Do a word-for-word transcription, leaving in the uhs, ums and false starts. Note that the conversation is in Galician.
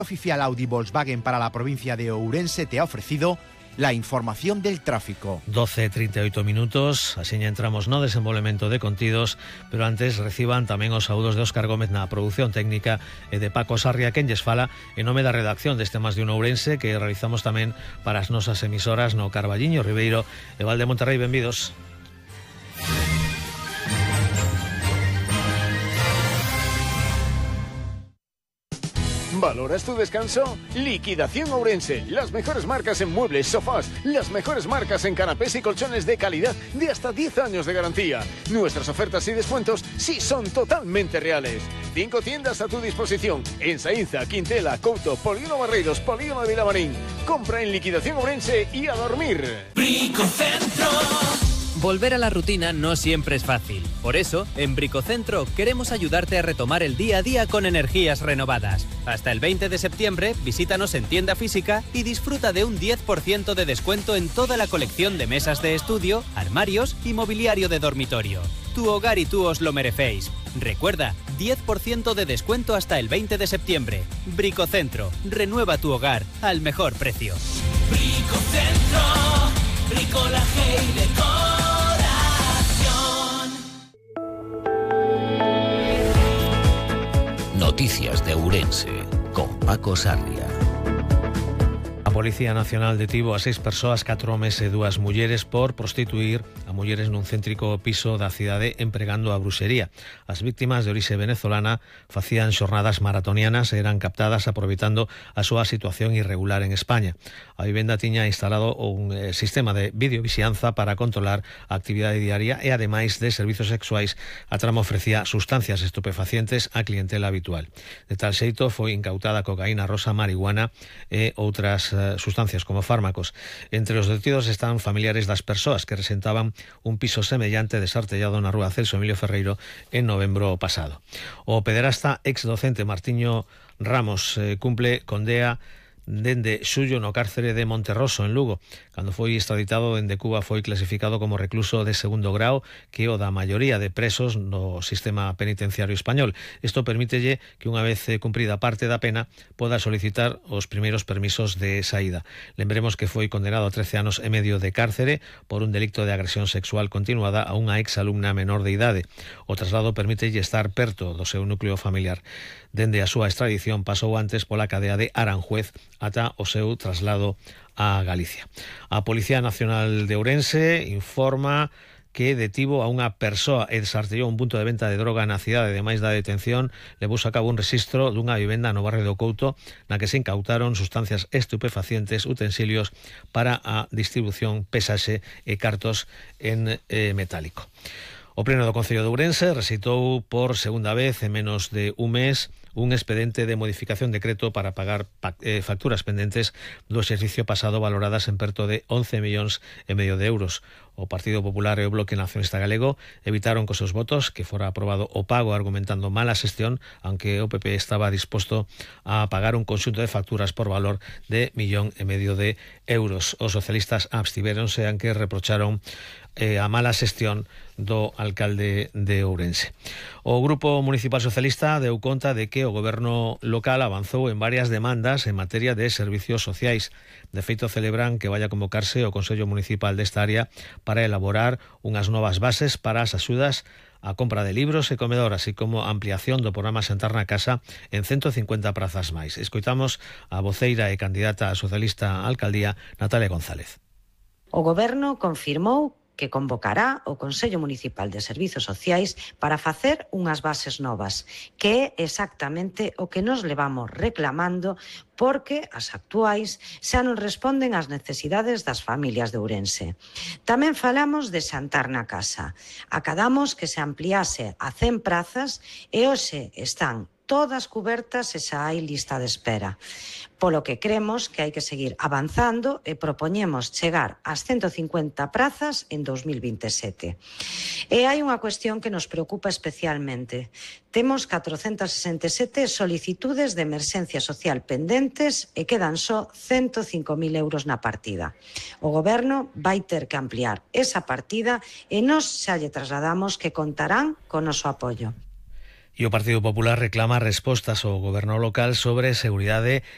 Oficial Audi Volkswagen para la provincia de Ourense te ha ofrecido la información del tráfico. doce e trinta e oito minutos, así ya entramos no desenvolvemento de contidos, pero antes reciban tamén os saúdos de Óscar Gómez na produción técnica e de Paco Sarria, quen lles fala en nome da redacción deste Más de un Ourense que realizamos tamén para as nosas emisoras no Carballiño, Ribeiro e Val de Monterrey. Benvidos. ¿Valoras tu descanso? Liquidación Ourense. Las mejores marcas en muebles, sofás, las mejores marcas en canapés y colchones de calidad de hasta diez años de garantía. Nuestras ofertas y descuentos sí son totalmente reales. Cinco tiendas a tu disposición en Saínza, Quintela, Couto, Polígono Barreiros, Polígono de Vilamarín. Compra en Liquidación Ourense y a dormir. Bricocentro. Volver a la rutina no siempre es fácil. Por eso, en Bricocentro queremos ayudarte a retomar el día a día con energías renovadas. Hasta el veinte de septiembre, visítanos en tienda física y disfruta de un diez por ciento de descuento en toda la colección de mesas de estudio, armarios y mobiliario de dormitorio. Tu hogar y tú os lo merecéis. Recuerda, diez por ciento de descuento hasta el veinte de septiembre. Bricocentro, renueva tu hogar al mejor precio. Bricocentro, bricolaje y decoración. Noticias de Ourense, con Paco Sarria. A Policía Nacional detivo a seis persoas, catro homes e dúas mulleres por prostituir a mulleres nun céntrico piso da cidade empregando a bruxería. As víctimas de orixe venezolana facían xornadas maratonianas e eran captadas aproveitando a súa situación irregular en España. A vivenda tiña instalado un eh, sistema de videovixianza para controlar a actividade diaria e, ademais de servizos sexuais, a trama ofrecía sustancias estupefacientes á clientela habitual. De tal xeito foi incautada cocaína rosa, marihuana e outras sustancias como fármacos. Entre os detidos están familiares das persoas que resentaban un piso semellante desartellado na rúa Celso Emilio Ferreiro en novembro pasado. O pederasta ex docente Martiño Ramos eh, cumple condea dende xullo no cárcere de Monterroso, en Lugo. Cando foi extraditado dende Cuba foi clasificado como recluso de segundo grao, que o da maioría de presos no sistema penitenciario español. Isto permítelle que unha vez cumprida parte da pena poda solicitar os primeiros permisos de saída. Lembremos que foi condenado a trece anos e medio de cárcere por un delicto de agresión sexual continuada a unha ex alumna menor de idade. O traslado permítelle estar perto do seu núcleo familiar. Dende a súa extradición pasou antes pola cadea de Aranjuez ata o seu traslado a Galicia. A Policía Nacional de Ourense informa que detivo a unha persoa e desartellou un punto de venta de droga na cidade. Ademais da detención, levouse a cabo un rexistro dunha vivenda no barrio do Couto na que se incautaron sustancias estupefacientes, utensilios para a distribución, pesaxe e cartos en eh, metálico. O Pleno do Concello de Ourense recitou por segunda vez en menos de un mes un expediente de modificación de decreto para pagar eh, facturas pendentes do exercicio pasado valoradas en perto de once millóns e medio de euros. O Partido Popular e o Bloque Nacionalista Galego evitaron cos seus votos que fora aprobado o pago argumentando mala xestión, aunque o P P estaba disposto a pagar un conxunto de facturas por valor de millón e medio de euros. Os socialistas abstivéronse, aunque reprocharon eh, a mala xestión do alcalde de Ourense. O Grupo Municipal Socialista deu conta de que o goberno local avanzou en varias demandas en materia de servicios sociais. De feito, celebran que vaya a convocarse o Consello Municipal desta área para elaborar unhas novas bases para as axudas a compra de libros e comedor, así como a ampliación do programa Sentar na Casa en ciento cincuenta prazas máis. Escoitamos a voceira e candidata socialista á alcaldía, Natalia González. O goberno confirmou que convocará o Consello Municipal de Servizos Sociais para facer unhas bases novas, que é exactamente o que nos levamos reclamando porque as actuais xa non responden ás necesidades das familias de Ourense. Tamén falamos de Sentar na Casa. Acadamos que se ampliase a cen prazas e hoxe están todas cubertas e xa hai lista de espera. Polo que cremos que hai que seguir avanzando e propoñemos chegar ás ciento cincuenta prazas en dos mil veintesete. E hai unha cuestión que nos preocupa especialmente. Temos catrocentas sesenta e sete solicitudes de emerxencia social pendentes e quedan só ciento cinco mil euros na partida. O goberno vai ter que ampliar esa partida e nós xa lle trasladamos que contarán con noso apoio. E o Partido Popular reclama respostas ao goberno local sobre seguridade